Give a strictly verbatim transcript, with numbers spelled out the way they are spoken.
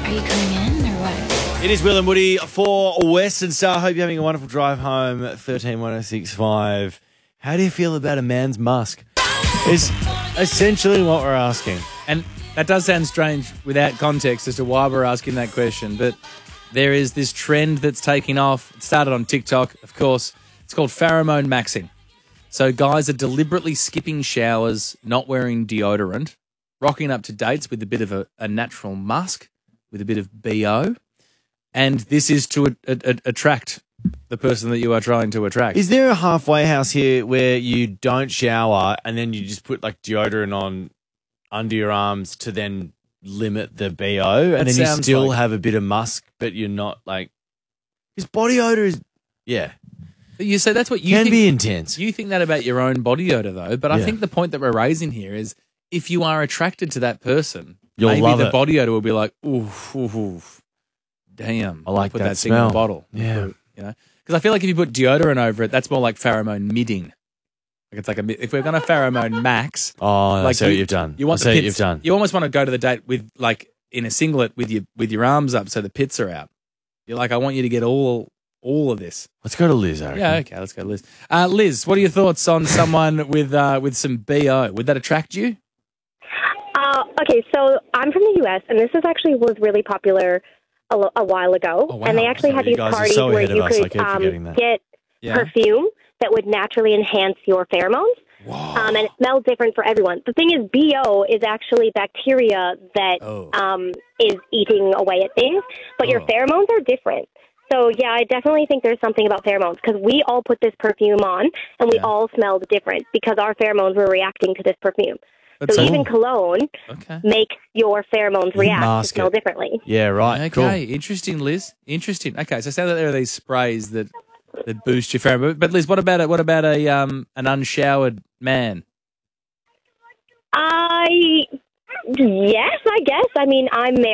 Are you coming in or what? It is Will and Woody for Western Star. Hope you're having a wonderful drive home. thirteen one oh six five. How do you feel about a man's musk? Is essentially what we're asking. And that does sound strange without context as to why we're asking that question, but there is this trend that's taking off. It started on TikTok, of course. It's called pheromone maxing. So guys are deliberately skipping showers, not wearing deodorant, rocking up to dates with a bit of a, a natural musk, with a bit of B O, and this is to a, a, a, attract the person that you are trying to attract. Is there a halfway house here where you don't shower and then you just put like deodorant on under your arms to then limit the B O, and That then you sounds still like- have a bit of musk, but you're not like his body odor is yeah You say that's what you can think, be intense. You think that about your own body odor, though. But I Yeah. think the point that we're raising here is if you are attracted to that person, You'll maybe love the it. body odor will be like, oof, oof, oof. Damn. I like put that thing in smell. the bottle. Yeah. You know, because I feel like if you put deodorant over it, that's more like pheromone midding. Like it's like a mi- if we're going to pheromone max, Oh, I like see what you- you've done. You want I the see what pits, you've done. You almost want to go to the date with like in a singlet with your with your arms up so the pits are out. You're like, I want you to get all all of this. Let's go to Liz, I reckon. Yeah, okay, let's go, Liz. Uh, Liz, what are your thoughts on someone with uh, with some B O? Would that attract you? Uh, okay, so I'm from the U S, and this is actually was really popular a, lo- a while ago. Oh, wow. And they actually Sorry, had you these guys are parties so where ahead of you us. I could keep forgetting um, that. get Yeah. perfume that would naturally enhance your pheromones. Um, and it smells different for everyone. The thing is, B O is actually bacteria that Oh. um, is eating away at things, but your Oh. pheromones are different. So, yeah, I definitely think there's something about pheromones because we all put this perfume on and we Yeah. all smelled different because our pheromones were reacting to this perfume. That's So all. even cologne Okay. makes your pheromones You react mask to smell it. differently. Yeah, right. Okay, Cool. interesting, Liz. Interesting. Okay, so it sounds like there are these sprays that, that boost your pheromone. But Liz, what about a, what about a um an unshowered man? I, yes, I guess. I mean, I'm married.